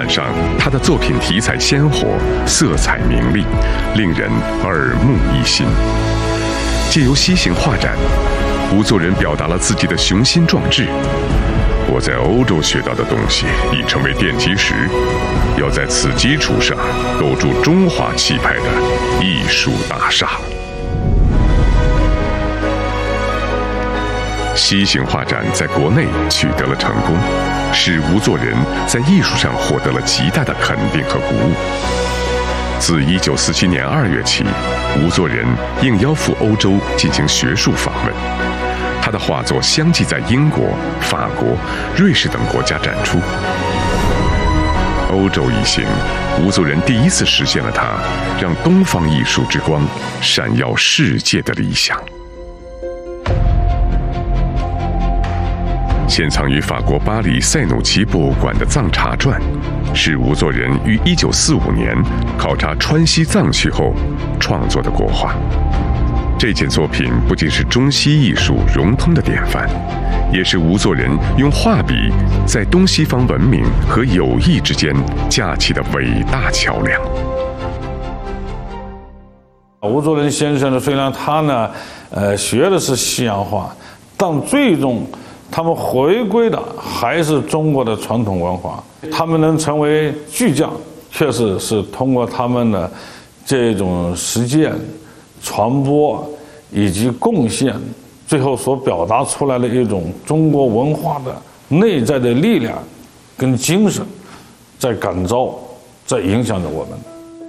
上，他的作品题材鲜活，色彩明丽，令人耳目一新。借由西行画展，吴作人表达了自己的雄心壮志。我在欧洲学到的东西已成为奠基石，要在此基础上构筑中华气派的艺术大厦。西行画展在国内取得了成功，使吴作人在艺术上获得了极大的肯定和鼓舞。自1947年2月起，吴作人应邀赴欧洲进行学术访问，他的画作相继在英国、法国、瑞士等国家展出。欧洲一行，吴作人第一次实现了他让东方艺术之光闪耀世界的理想。现藏于法国巴黎塞努奇博物馆的《藏茶传》，是吴作人于1945年考察川西藏区后创作的国画。这件作品不仅是中西艺术融通的典范，也是吴作人用画笔在东西方文明和友谊之间架起的伟大桥梁。 吴作人先生呢，虽然他呢，学的是西洋画，但最终他们回归的还是中国的传统文化。他们能成为巨匠，确实是通过他们的这种实践、传播以及贡献，最后所表达出来的一种中国文化的内在的力量跟精神，在感召，在影响着我们。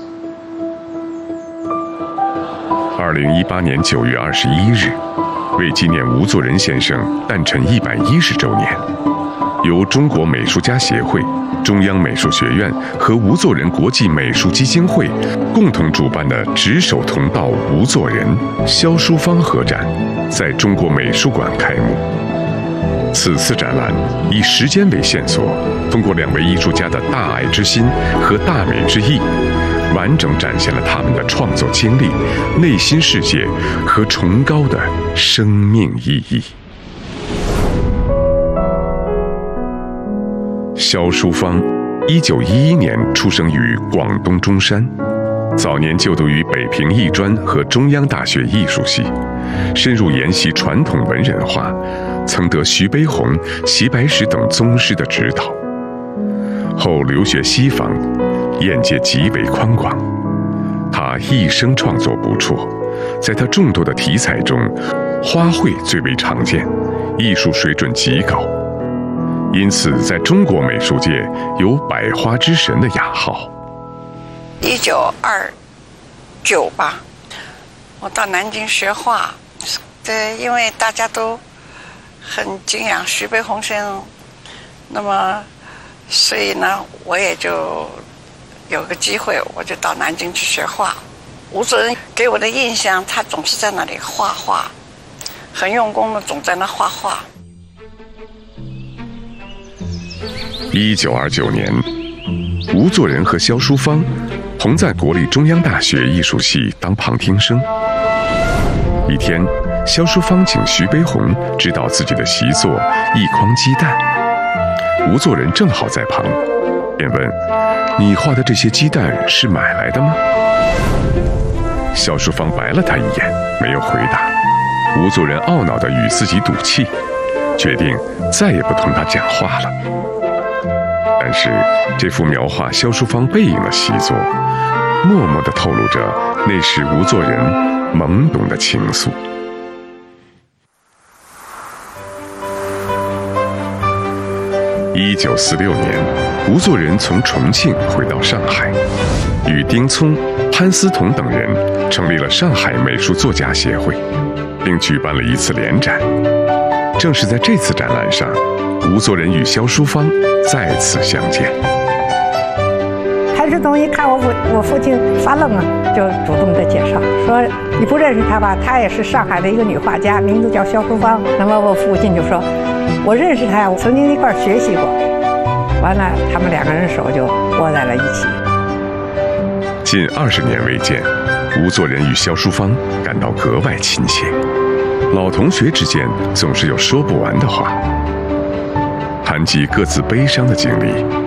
2018年9月21日，为纪念吴作人先生诞辰110周年，由中国美术家协会、中央美术学院和吴作人国际美术基金会共同主办的“执手同道吴作人”萧淑芳合展在中国美术馆开幕。此次展览以时间为线索，通过2位艺术家的大爱之心和大美之意，完整展现了他们的创作经历、内心世界和崇高的生命意义。萧淑芳，1911年出生于广东中山，早年就读于北平艺专和中央大学艺术系，深入研习传统文人画，曾得徐悲鸿、齐白石等宗师的指导。后留学西方，眼界极为宽广。他一生创作不辍，在他众多的题材中，花卉最为常见，艺术水准极高，因此在中国美术界有“百花之神”的雅号。 1929吧，我到南京学画，因为大家都很敬仰徐悲鸿先生，那么所以呢，我也就有个机会，我就到南京去学画。吴作人给我的印象，他总是在那里画画，很用功的，总在那画画。 1929年，吴作人和萧淑芳同在国立中央大学艺术系当旁听生。一天，萧淑芳请徐悲鸿指导自己的习作《一筐鸡蛋》，吴作人正好在旁，便问：“你画的这些鸡蛋是买来的吗？”萧淑芳白了他一眼，没有回答。吴作人懊恼地与自己赌气，决定再也不同他讲话了。但是这幅描画萧淑芳背影的习作，默默地透露着那时吴作人懵懂的情愫。1946年，吴作人从重庆回到上海，与丁聪、潘思彤等人成立了上海美术作家协会，并举办了一次联展。正是在这次展览上，吴作人与萧淑芳再次相见。 潘思彤一看我父亲发愣啊，就主动的介绍说：“你不认识她吧？她也是上海的一个女画家，名字叫萧淑芳。”那么我父亲就说：“我认识她呀，我曾经一块学习过。”完了，他们2个人手就握在了一起。 近20年未见，吴作人与萧淑芳感到格外亲切。老同学之间总是有说不完的话。谈及各自悲伤的经历，